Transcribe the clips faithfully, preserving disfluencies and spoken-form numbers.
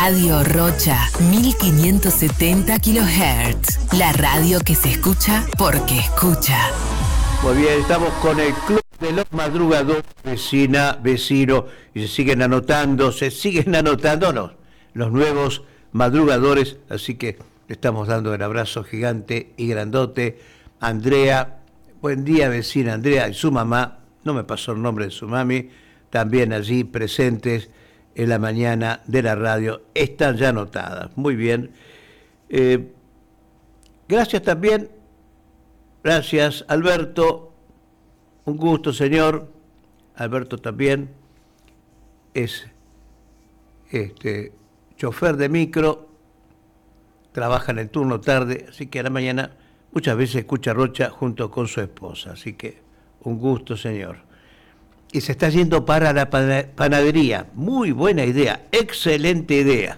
Radio Rocha, mil quinientos setenta kilohertz. La radio que se escucha porque escucha. Muy bien, estamos con el Club de los Madrugadores, vecina, vecino, y se siguen anotando, se siguen anotando, no, los nuevos madrugadores, así que le estamos dando el abrazo gigante y grandote. Andrea, buen día vecina Andrea, y su mamá, no me pasó el nombre de su mami, también allí presentes en la mañana de la radio, están ya anotadas. Muy bien. Eh, gracias también, gracias Alberto, un gusto señor. Alberto también es este, chofer de micro, trabaja en el turno tarde, así que a la mañana muchas veces escucha Rocha junto con su esposa, así que un gusto señor. Y se está yendo para la panadería. Muy buena idea, excelente idea.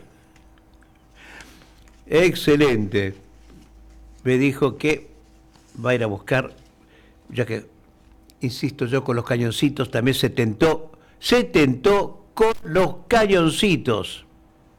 Excelente. Me dijo que va a ir a buscar, ya que, insisto yo, con los cañoncitos también se tentó, se tentó con los cañoncitos.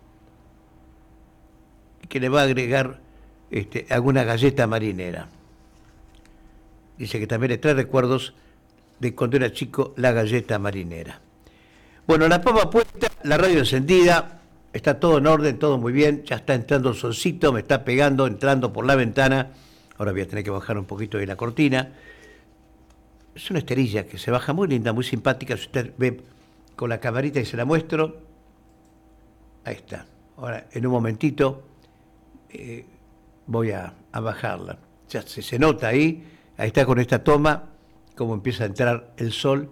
Que le va a agregar este, alguna galleta marinera. Dice que también le trae recuerdos de cuando era chico la galleta marinera. Bueno, la papa puesta, la radio encendida, está todo en orden, todo muy bien, ya está entrando el solcito, me está pegando, entrando por la ventana, ahora voy a tener que bajar un poquito de la cortina. Es una esterilla que se baja muy linda, muy simpática, si usted ve con la camarita y se la muestro, ahí está. Ahora, en un momentito, eh, voy a, a bajarla, ya se, se nota ahí, ahí está con esta toma, cómo empieza a entrar el sol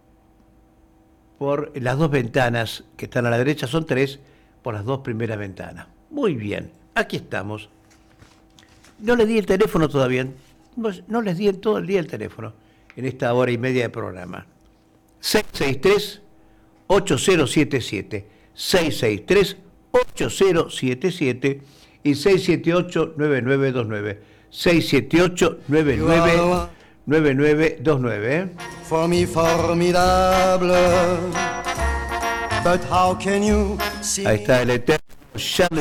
por las dos ventanas que están a la derecha, son tres, por las dos primeras ventanas. Muy bien, aquí estamos. No les di el teléfono todavía, no, no les di en todo el día el teléfono, en esta hora y media de programa. seis seis tres, ocho cero siete siete, seis seis tres, ocho cero siete siete y seis siete ocho, nueve nueve dos nueve, seis siete ocho, nueve nueve nueve nueve dos nueve, ¿eh? For me formidable, but how can you see? Ahí está el eterno Charles